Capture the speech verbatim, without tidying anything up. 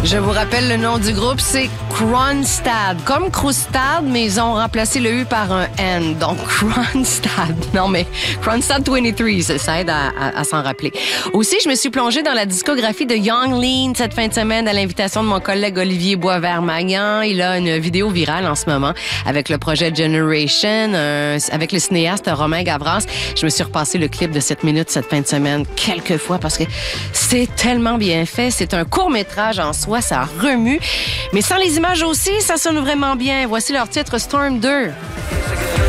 Je vous rappelle le nom du groupe, c'est Kronstad. Comme Krustad, mais ils ont remplacé le U par un N. Donc, Kronstad. Non, mais Kronstad vingt-trois, ça, ça aide à, à, à s'en rappeler. Aussi, je me suis plongée dans la discographie de Yung Lean cette fin de semaine à l'invitation de mon collègue Olivier Boisvert-Magnan. Il a une vidéo virale en ce moment avec le projet Generation, euh, avec le cinéaste Romain Gavras. Je me suis repassé le clip de sept minutes cette fin de semaine quelques fois parce que c'est tellement bien fait. C'est un court-métrage en soi. Ça remue. Mais sans les images aussi, ça sonne vraiment bien. Voici leur titre Storm deux.